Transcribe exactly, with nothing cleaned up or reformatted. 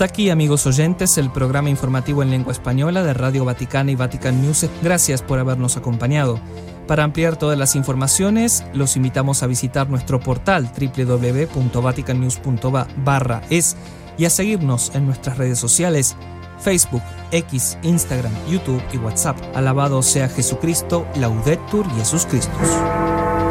Hasta aquí, amigos oyentes, el programa informativo en lengua española de Radio Vaticana y Vatican News. Gracias por habernos acompañado. Para ampliar todas las informaciones, los invitamos a visitar nuestro portal doble u doble u doble u punto vatican news punto va barra es y a seguirnos en nuestras redes sociales, Facebook, X, Instagram, YouTube y WhatsApp. Alabado sea Jesucristo, Laudetur Jesus Christus.